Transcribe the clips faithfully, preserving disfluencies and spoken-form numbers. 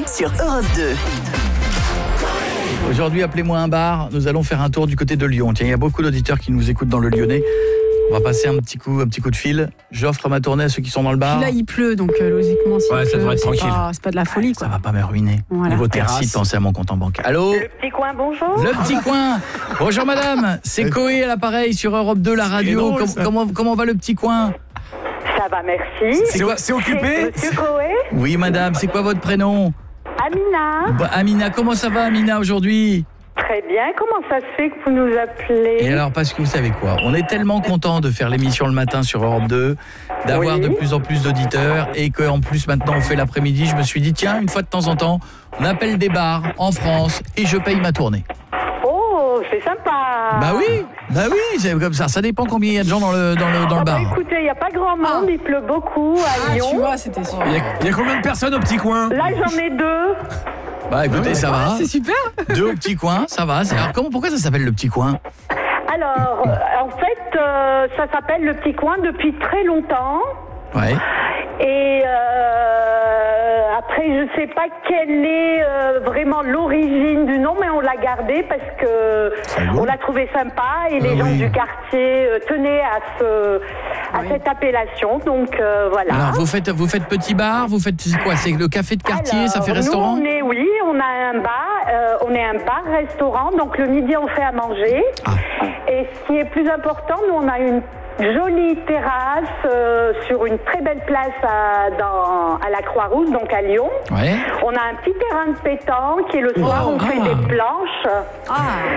Coé sur Europe deux. Aujourd'hui, appelez-moi un bar. Nous allons faire un tour du côté de Lyon. Tiens, il y a beaucoup d'auditeurs qui nous écoutent dans le Lyonnais. On va passer un petit coup, un petit coup de fil. J'offre ma tournée à ceux qui sont dans le bar. Puis là, il pleut, donc euh, logiquement, si Ouais, ça pleut, devrait être c'est tranquille. pas, c'est pas de la folie, quoi. Ça va pas me ruiner. Voilà. Niveau terrasse, pensez à mon compte en banque. Allô ? Le petit coin, bonjour. Le petit coin. Bonjour madame, c'est Coé à l'appareil sur Europe deux, la radio. drôle, Com- ça. comment, comment va le petit coin ? Ça va, merci. C'est quoi- c'est occupé Monsieur Coé, Oui madame, c'est quoi votre prénom ? Amina. Bah, Amina, comment ça va Amina aujourd'hui ? Très bien. Comment ça se fait que vous nous appelez? Et alors, parce que vous savez quoi, on est tellement content de faire l'émission le matin sur Europe deux, d'avoir Oui. de plus en plus d'auditeurs, et qu'en plus maintenant on fait l'après-midi, je me suis dit tiens, une fois de temps en temps, on appelle des bars en France et je paye ma tournée. Oh, c'est sympa. Bah oui, bah oui, c'est comme ça, ça dépend combien il y a de gens dans le, dans le, dans le Ah bah, bar. écoutez, il n'y a pas grand monde, il pleut beaucoup à Ah, Lyon. tu vois, c'était sûr. Il y, a, il y a combien de personnes au petit coin? Là, j'en ai deux. Bah écoutez, ça va. C'est super. Deux au petit coin, ça va. C'est- Alors comment, pourquoi ça s'appelle le petit coin ? Alors, euh, en fait, euh, ça s'appelle le petit coin depuis très longtemps. Ouais. Et euh, après, je sais pas quelle est euh, vraiment l'origine du nom, mais on l'a gardé parce que on l'a trouvé sympa et les Ah gens oui. du quartier euh, tenaient à ce à cette appellation. Donc euh, voilà. Alors vous faites, vous faites petit bar, vous faites c'est quoi ? C'est le café de quartier, Alors, ça fait restaurant ? Nous, on est, oui, on a un bar, euh, on est un bar-restaurant, donc le midi on fait à manger. Ah. Et ce qui est plus important, nous on a une jolie terrasse euh, sur une très belle place à, dans, à la Croix-Rousse, donc à Lyon. Ouais. On a un petit terrain de pétanque et le soir Oh, on fait ah. des planches. Ah,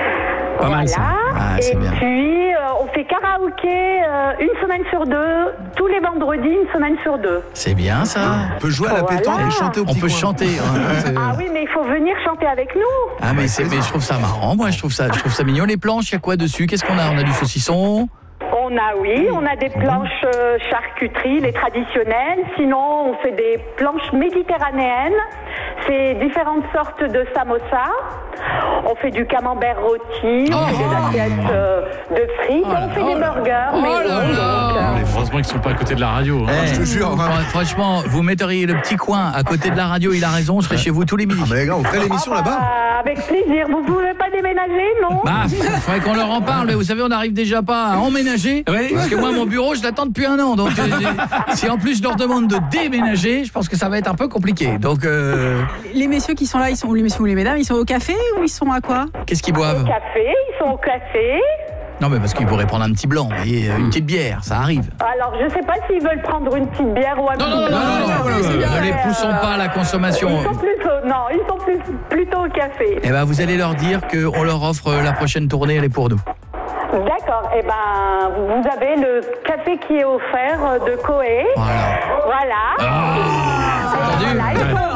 Pas Voilà. mal, ça. Ah, c'est et bien. puis euh, on fait karaoké euh, une semaine sur deux, tous les vendredis une semaine sur deux. C'est bien ça. On peut jouer à la Voilà. pétanque et chanter au On petit peut coin. chanter. hein. C'est- Ah oui, mais il faut venir chanter avec nous. Ah mais, c'est, mais je trouve ça marrant, moi je trouve ça, je trouve ça mignon. Les planches, il y a quoi dessus ? Qu'est-ce qu'on a ? On a du saucisson. On a, oui, on a des planches euh, charcuterie, les traditionnelles. Sinon, on fait des planches méditerranéennes. C'est différentes sortes de samosa. On fait du camembert rôti, on fait des assiettes euh, de frites, on fait des burgers. Oh mais là bon, là. donc, euh, Heureusement qu'ils sont pas à côté de la radio. hein. Eh, je te jure, hein. fran- Franchement, vous metteriez le petit coin à côté de la radio, il a raison, je serai chez vous tous les midis. Ah, mais les gars, on ferait l'émission ah bah, là-bas. avec plaisir. Vous pouvez pas déménager, non? Bah, il faudrait qu'on leur en parle, mais vous savez, on n'arrive déjà pas à emménager. Parce que moi, mon bureau, je l'attends depuis un an. Donc, euh, j'ai- si en plus je leur demande de déménager, je pense que ça va être un peu compliqué. Donc, euh, les messieurs qui sont là, ils sont, ou les messieurs ou les mesdames, ils sont au café ou ils sont à quoi? qu'est-ce qu'ils Au boivent ? café, ils sont au café. Non, mais parce qu'ils pourraient prendre un petit blanc, vous voyez, une petite bière, ça arrive. Alors, je sais pas s'ils veulent prendre une petite bière ou un Non, petit non, non, non, blanc. non, non, non, non, ne les poussons pas à la consommation. Ils sont plus au- non, ils sont plus, plutôt au café. Eh ben, vous allez leur dire qu'on leur offre la prochaine tournée, elle est pour nous. D'accord. Eh ben, vous avez le café qui est offert euh, de Coé. Voilà. Voilà. Ah, c'est entendu ? Voilà, ils sont